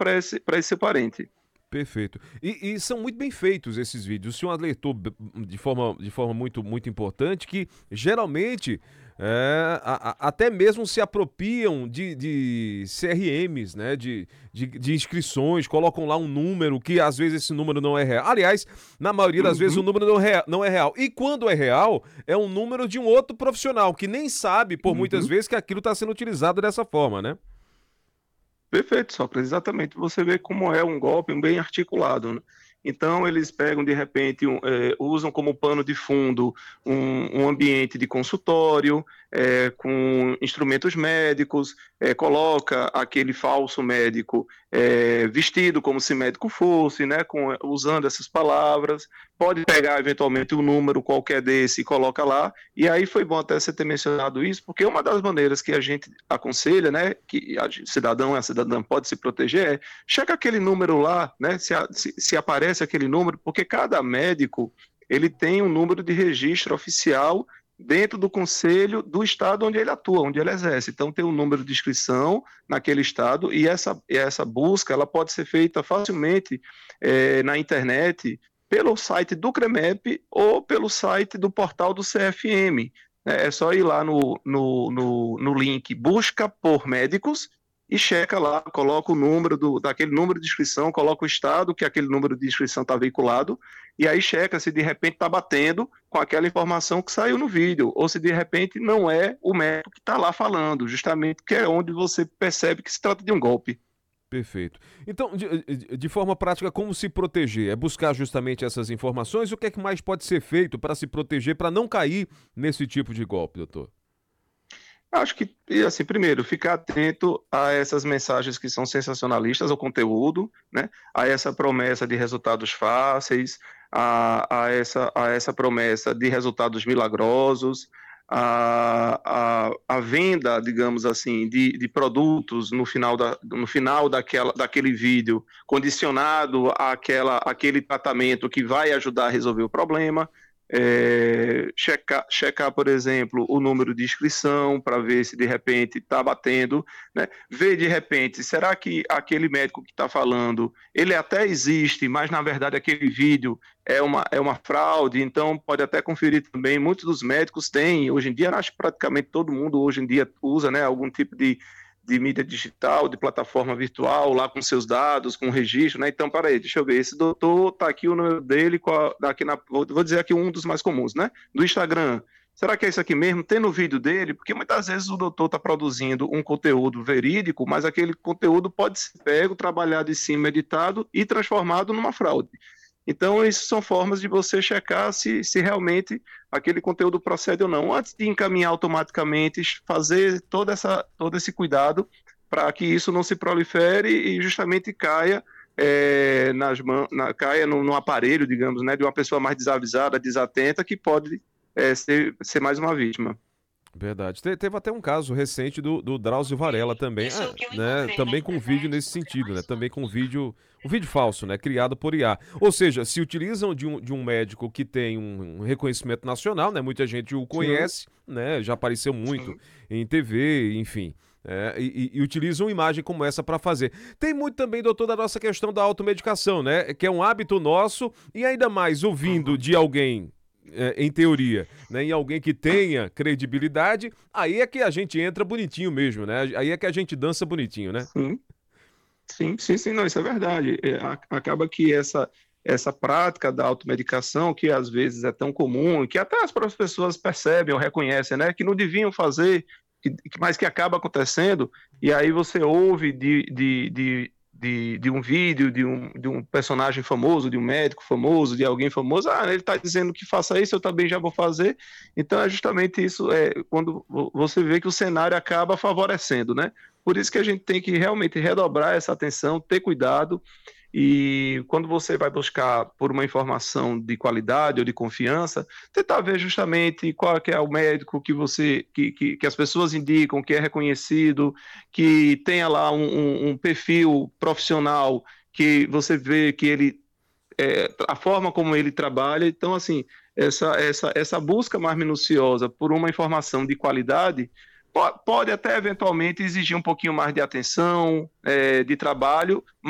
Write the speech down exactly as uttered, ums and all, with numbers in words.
para esse, para esse seu parente. Perfeito. E, e são muito bem feitos esses vídeos. O senhor alertou b- de forma, de forma muito, muito importante que geralmente é, a- a- até mesmo se apropriam de, de C R Ms, né? De, de, de inscrições, colocam lá um número que às vezes esse número não é real. Aliás, na maioria das vezes o Uhum, número não, rea- não é real. E quando é real, é um número de um outro profissional que nem sabe, por muitas uhum. vezes, que aquilo está sendo utilizado dessa forma, né? Perfeito, Sócrates, exatamente. Você vê como é um golpe bem articulado, né? Então, eles pegam, de repente, um, eh, usam como pano de fundo um, um ambiente de consultório, eh, com instrumentos médicos, eh, coloca aquele falso médico eh, vestido como se médico fosse, né, com, usando essas palavras, pode pegar, eventualmente, um número qualquer desse e coloca lá, e aí foi bom até você ter mencionado isso, porque uma das maneiras que a gente aconselha, né, que a cidadão e a cidadã pode se proteger é checa aquele número lá, né, se, a, se, se aparece aquele número, porque cada médico ele tem um número de registro oficial dentro do conselho do estado onde ele atua, onde ele exerce. Então tem um número de inscrição naquele estado e essa, essa busca ela pode ser feita facilmente é, na internet pelo site do CREMEP ou pelo site do portal do C F M. É só ir lá no, no, no, no link Busca por Médicos e checa lá, coloca o número do, daquele número de inscrição, coloca o estado que aquele número de inscrição está veiculado, e aí checa se de repente está batendo com aquela informação que saiu no vídeo, ou se de repente não é o médico que está lá falando, justamente que é onde você percebe que se trata de um golpe. Perfeito. Então, de, de- de forma prática, como se proteger? É buscar justamente essas informações? O que é que mais pode ser feito para se proteger, para não cair nesse tipo de golpe, doutor? Acho que, e assim, primeiro, ficar atento a essas mensagens que são sensacionalistas, ao conteúdo, né? A essa promessa de resultados fáceis, a, a, essa, a essa promessa de resultados milagrosos, a, a, a venda, digamos assim, de, de produtos no final, da, no final daquela, daquele vídeo, condicionado àquela, àquele tratamento que vai ajudar a resolver o problema. É, checar, checar, por exemplo, o número de inscrição para ver se de repente está batendo, né? Ver de repente, será que aquele médico que está falando, ele até existe, mas na verdade aquele vídeo é uma, é uma fraude, então pode até conferir também, muitos dos médicos têm, hoje em dia, acho que praticamente todo mundo hoje em dia usa, né, algum tipo de de mídia digital, de plataforma virtual, lá com seus dados, com registro, né? Então, para aí, deixa eu ver, esse doutor tá aqui o número dele, qual, daqui na, vou, vou dizer aqui um dos mais comuns, né? Do Instagram. Será que é isso aqui mesmo? Tem no vídeo dele? Porque muitas vezes o doutor está produzindo um conteúdo verídico, mas aquele conteúdo pode ser pego, trabalhado em cima, editado e transformado numa fraude. Então, isso são formas de você checar se, se realmente aquele conteúdo procede ou não. Antes de encaminhar automaticamente, fazer toda essa, todo esse cuidado para que isso não se prolifere e justamente caia, é, nas mãos, na, caia no, no aparelho, digamos, né, de uma pessoa mais desavisada, desatenta, que pode é, ser, ser mais uma vítima. Verdade. Te- teve até um caso recente do, do Drauzio Varela também, ah, né? Também com vídeo nesse sentido, né? Também com vídeo, um vídeo falso, né? Criado por I A. Ou seja, se utilizam de um, de um médico que tem um, um reconhecimento nacional, né? Muita gente o Sim, conhece, né? Já apareceu muito sim. em T V, enfim. É, e, e- e utilizam uma imagem como essa para fazer. Tem muito também, doutor, da nossa questão da automedicação, né? Que é um hábito nosso e ainda mais ouvindo Uhum. de alguém, é, em teoria, né, em alguém que tenha credibilidade, aí é que a gente entra bonitinho mesmo, né? Aí é que a gente dança bonitinho, né? Sim. Sim, sim, sim, não, isso é verdade. É, a- acaba que essa, essa prática da automedicação, que às vezes é tão comum, que até as próprias pessoas percebem ou reconhecem, né, que não deviam fazer, que, que- mas que acaba acontecendo, e aí você ouve de, de, de, de, de um vídeo, de um, de um personagem famoso, de um médico famoso, de alguém famoso, ah, ele está dizendo que faça isso, eu também já vou fazer. Então é justamente isso, é, quando vo- você vê que o cenário acaba favorecendo, né? Por isso que a gente tem que realmente redobrar essa atenção, ter cuidado, e quando você vai buscar por uma informação de qualidade ou de confiança, tentar ver justamente qual é que é o médico que você que, que, que as pessoas indicam, que é reconhecido, que tenha lá um, um, um perfil profissional que você vê que ele é, a forma como ele trabalha. Então, assim, essa, essa, essa busca mais minuciosa por uma informação de qualidade po- pode até eventualmente exigir um pouquinho mais de atenção, é, de trabalho,